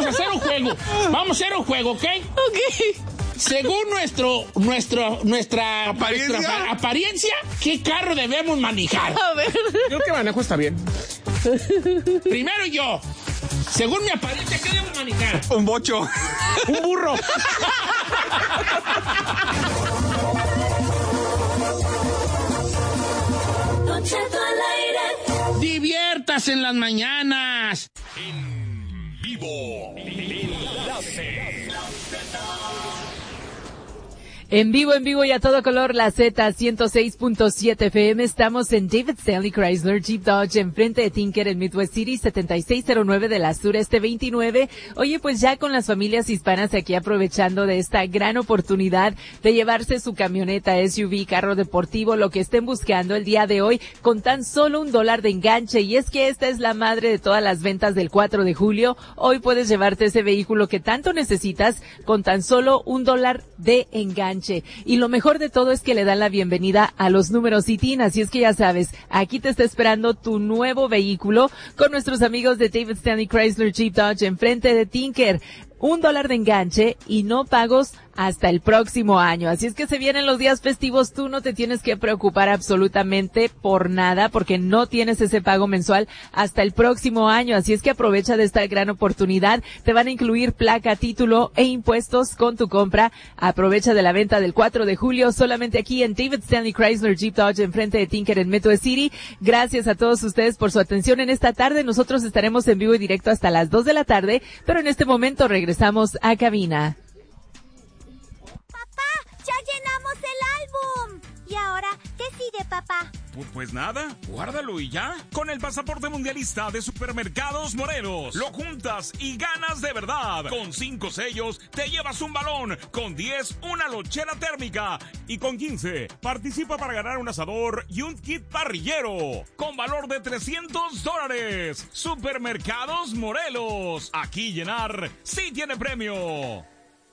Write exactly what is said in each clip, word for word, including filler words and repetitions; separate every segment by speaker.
Speaker 1: vamos a hacer un juego. Vamos a hacer un juego, ¿ok?
Speaker 2: Ok.
Speaker 1: Según nuestro, nuestro, nuestra
Speaker 3: ¿Apariencia?
Speaker 1: nuestra apariencia, ¿qué carro debemos manejar?
Speaker 2: A ver.
Speaker 3: Yo que manejo está bien.
Speaker 1: Primero yo. Según mi apariencia, ¿qué debo manejar?
Speaker 3: Un bocho.
Speaker 1: Un burro.
Speaker 4: Don Cheto al aire.
Speaker 1: Diviértase en las mañanas.
Speaker 5: En vivo. Enlace.
Speaker 2: En vivo, en vivo y a todo color, la Z ciento seis punto siete F M. Estamos en David Stanley Chrysler Jeep Dodge, enfrente de Tinker en Midwest City, setenta y seis cero nueve de la Sureste veintinueve. Oye, pues ya con las familias hispanas aquí aprovechando de esta gran oportunidad de llevarse su camioneta, S U V, carro deportivo, lo que estén buscando el día de hoy, con tan solo un dólar de enganche. Y es que esta es la madre de todas las ventas del cuatro de julio. Hoy puedes llevarte ese vehículo que tanto necesitas con tan solo un dólar de enganche. Y lo mejor de todo es que le dan la bienvenida a los números I T I N, así es que ya sabes, aquí te está esperando tu nuevo vehículo con nuestros amigos de David Stanley Chrysler Jeep Dodge enfrente de Tinker. Un dólar de enganche y no pagos hasta el próximo año. Así es que se vienen los días festivos, tú no te tienes que preocupar absolutamente por nada porque no tienes ese pago mensual hasta el próximo año. Así es que aprovecha de esta gran oportunidad. Te van a incluir placa, título e impuestos con tu compra. Aprovecha de la venta del cuatro de julio solamente aquí en David Stanley Chrysler Jeep Dodge enfrente de Tinker en Midwest City. Gracias a todos ustedes por su atención en esta tarde. Nosotros estaremos en vivo y directo hasta las dos de la tarde, pero en este momento regresamos a cabina.
Speaker 6: ¡Ya llenamos el álbum! ¿Y ahora qué sigue, papá?
Speaker 5: Pues, pues nada, guárdalo y ya. Con el pasaporte mundialista de Supermercados Morelos, lo juntas y ganas de verdad. Con cinco sellos te llevas un balón, con diez una lonchera térmica y con quince participa para ganar un asador y un kit parrillero con valor de trescientos dólares. Supermercados Morelos, aquí llenar sí tiene premio.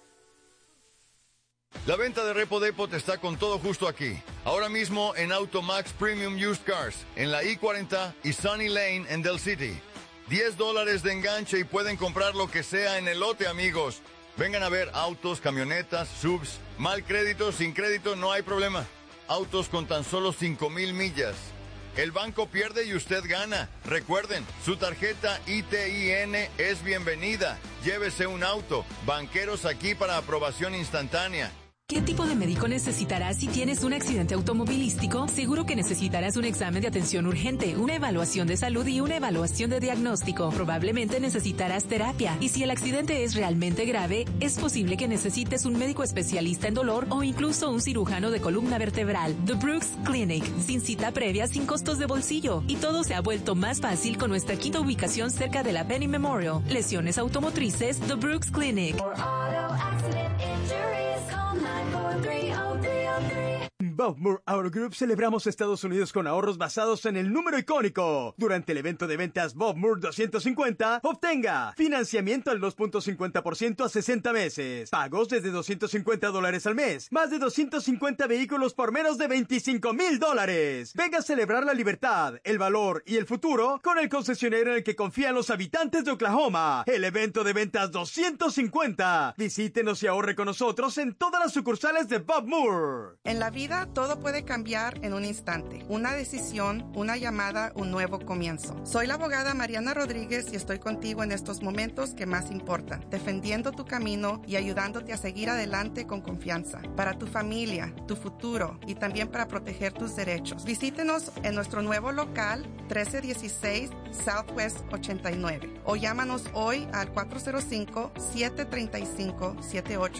Speaker 7: La venta de Repo Depot está con todo justo aquí. Ahora mismo en Automax Premium Used Cars, en la I cuarenta y Sunny Lane en Del City. diez dólares de enganche y pueden comprar lo que sea en el lote, amigos. Vengan a ver autos, camionetas, subs. Mal crédito, sin crédito, no hay problema. Autos con tan solo cinco mil millas. El banco pierde y usted gana. Recuerden, su tarjeta I T I N es bienvenida. Llévese un auto. Banqueros aquí para aprobación instantánea.
Speaker 8: ¿Qué tipo de médico necesitarás si tienes un accidente automovilístico? Seguro que necesitarás un examen de atención urgente, una evaluación de salud y una evaluación de diagnóstico. Probablemente necesitarás terapia. Y si el accidente es realmente grave, es posible que necesites un médico especialista en dolor o incluso un cirujano de columna vertebral. The Brooks Clinic, sin cita previa, sin costos de bolsillo. Y todo se ha vuelto más fácil con nuestra quinta ubicación cerca de la Penny Memorial. Lesiones automotrices, The Brooks Clinic.
Speaker 9: Bob Moore Auto Group celebramos Estados Unidos con ahorros basados en el número icónico. Durante el evento de ventas Bob Moore doscientos cincuenta, obtenga financiamiento al dos punto cincuenta por ciento a sesenta meses, pagos desde doscientos cincuenta dólares al mes, más de doscientos cincuenta vehículos por menos de veinticinco mil dólares. Venga a celebrar la libertad, el valor y el futuro con el concesionario en el que confían los habitantes de Oklahoma. El evento de ventas doscientos cincuenta. Visítenos y ahorre con nosotros en todas las sucursales de Bob Moore.
Speaker 10: En la vida todo puede cambiar en un instante. Una decisión, una llamada, un nuevo comienzo. Soy la abogada Mariana Rodríguez y estoy contigo en estos momentos que más importan, defendiendo tu camino y ayudándote a seguir adelante con confianza. Para tu familia, tu futuro y también para proteger tus derechos. Visítenos en nuestro nuevo local trece dieciséis Southwest ochenta y nueve o llámanos hoy al cuatro cero cinco, siete tres cinco, siete ocho